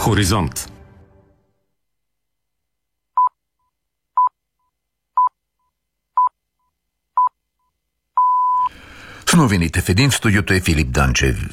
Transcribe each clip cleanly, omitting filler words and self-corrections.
Хоризонт. С новините в един, в студиото е Филип Данчев.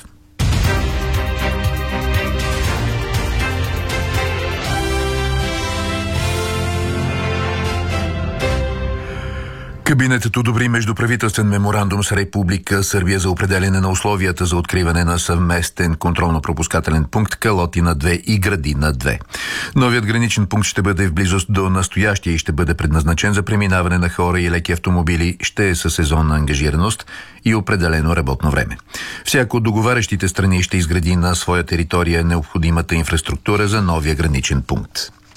Кабинетът одобри междуправителствен меморандум с Република Сърбия за определене на условията за откриване на съвместен контролно-пропускателен пункт Калотина 2 и Градина 2. Новият граничен пункт ще бъде в близост до настоящия и ще бъде предназначен за преминаване на хора и леки автомобили, ще е със сезонна ангажираност и определено работно време. Всяко от договарящите страни ще изгради на своя територия необходимата инфраструктура за новия граничен пункт.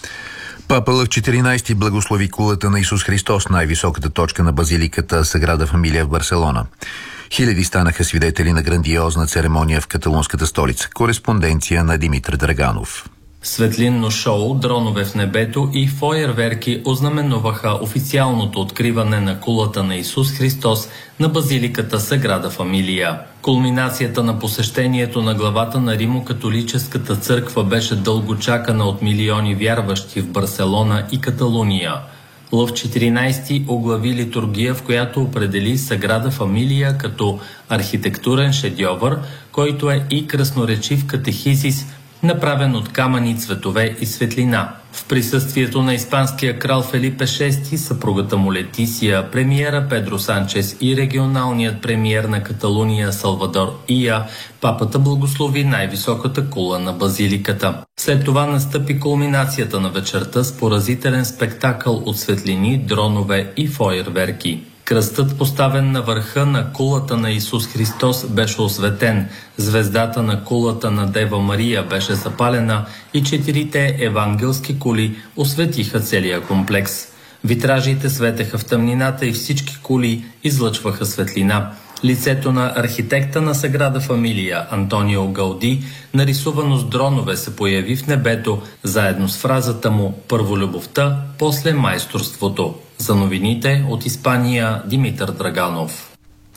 Папа Лъв 14 благослови кулата на Исус Христос, най-високата точка на базиликата Саграда Фамилия в Барселона. Хиляди станаха свидетели на грандиозна церемония в каталунската столица. Кореспонденция на Димитър Драганов. Светлинно шоу, дронове в небето и фойерверки ознаменуваха официалното откриване на кулата на Исус Христос на базиликата Саграда Фамилия. Кулминацията на посещението на главата на Римо-католическата църква беше дълго чакана от милиони вярващи в Барселона и Каталуния. Лъв 14 оглави литургия, в която определи Саграда Фамилия като архитектурен шедьовър, който е и красноречив катехизис, направен от камъни, цветове и светлина. В присъствието на испанския крал Фелипе VI, съпругата му Летисия, премиера Педро Санчес и регионалният премиер на Каталуния Салвадор Ия, папата благослови най-високата кула на базиликата. След това настъпи кулминацията на вечерта с поразителен спектакъл от светлини, дронове и фойерверки. Кръстът, поставен на върха на кулата на Исус Христос, беше осветен, звездата на кулата на Дева Мария беше запалена и 4 евангелски кули осветиха целия комплекс. Витражите светеха в тъмнината и всички кули излъчваха светлина. Лицето на архитекта на Саграда Фамилия Антонио Гауди, нарисувано с дронове, се появи в небето, заедно с фразата му «Първо любовта, после майсторството». За новините от Испания Димитър Драганов.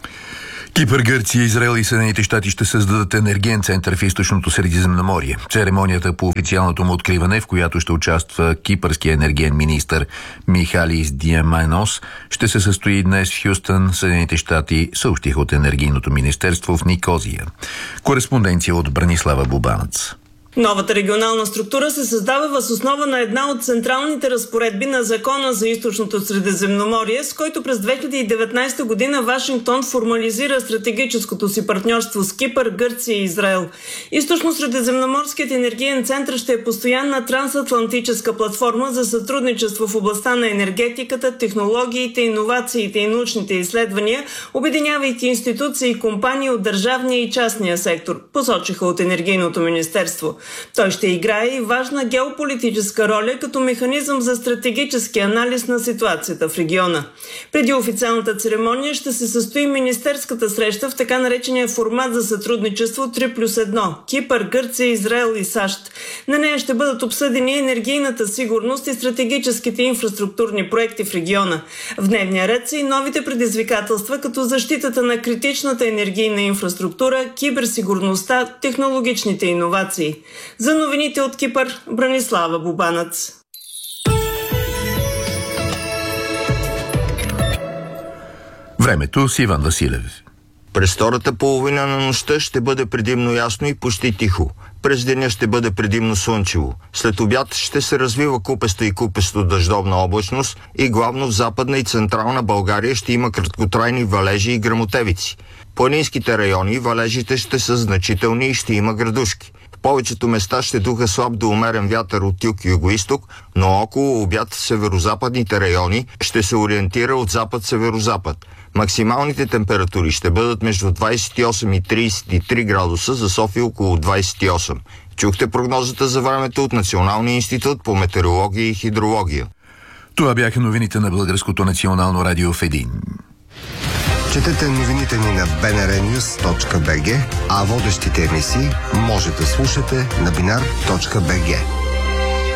Кипър, Гърция, Израел и Съединените щати ще създадат енергиен център в източното Средиземноморие. Церемонията по официалното му откриване, в която ще участва кипърския енергиен министър Михалис Диамайнос, ще се състои днес в Хюстън, Съединените щати, съобщиха от Енергийното министерство в Никозия. Кореспонденция от Бранислава Бубанец. Новата регионална структура се създава въз основа на една от централните разпоредби на Закона за източното Средиземноморие, с който през 2019 година Вашингтон формализира стратегическото си партньорство с Кипър, Гърция и Израел. Източно-средиземноморският енергиен център ще е постоянна трансатлантическа платформа за сътрудничество в областта на енергетиката, технологиите, иновациите и научните изследвания, обединявайки институции и компании от държавния и частния сектор, посочиха от Енергийното министерство. Той ще играе и важна геополитическа роля като механизъм за стратегически анализ на ситуацията в региона. Преди официалната церемония ще се състои министерската среща в така наречения формат за сътрудничество 3+1 – Кипър, Гърция, Израел и САЩ. На нея ще бъдат обсъдени енергийната сигурност и стратегическите инфраструктурни проекти в региона. В дневния ред са и новите предизвикателства, като защитата на критичната енергийна инфраструктура, киберсигурността, технологичните иновации. За новините от Кипър, Бранислава Бубанец. Времето с Иван Василев. През втората половина на нощта ще бъде предимно ясно и почти тихо. През деня ще бъде предимно слънчево. След обяд ще се развива купеста и купесто дъждовна облачност и главно в Западна и Централна България ще има краткотрайни валежи и гръмотевици. В планинските райони валежите ще са значителни и ще има градушки. В повечето места ще духа слаб до умерен вятър от юг и югоизток, но около обяд в северозападните райони ще се ориентира от запад-северозапад. Максималните температури ще бъдат между 28 и 33 градуса, за София около 28. Чухте прогнозата за времето от Националния институт по метеорология и хидрология. Това бяха новините на Българското национално радио в един. Четете новините ни на bnrnews.bg, а водещите емисии може да слушате на binar.bg.